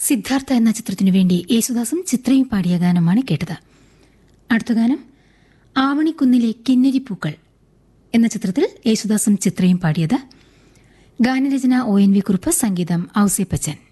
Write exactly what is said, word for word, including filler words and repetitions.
സിദ്ധാർത്ഥ എന്ന ചിത്രത്തിനു വേണ്ടി യേശുദാസും ചിത്രയും പാടിയ ഗാനമാണ് കേട്ടത്. അടുത്ത ഗാനം ആവണിക്കുന്നിലെ കിന്നരിപ്പൂക്കൾ എന്ന ചിത്രത്തിൽ യേശുദാസും ചിത്രയും പാടിയത്. ഗാനരചന ഒ എൻ വി കുറുപ്പ്, സംഗീതം ഔസേപ്പച്ചൻ.